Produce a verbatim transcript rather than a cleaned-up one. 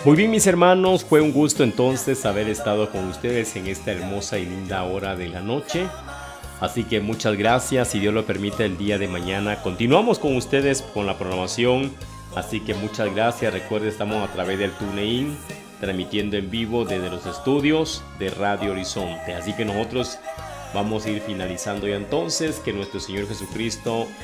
Muy bien, mis hermanos, fue un gusto entonces haber estado con ustedes en esta hermosa y linda hora de la noche. Así que muchas gracias, si Dios lo permite, el día de mañana continuamos con ustedes con la programación. Así que muchas gracias, recuerden, estamos a través del TuneIn, transmitiendo en vivo desde los estudios de Radio Horizonte. Así que nosotros vamos a ir finalizando ya entonces, que nuestro Señor Jesucristo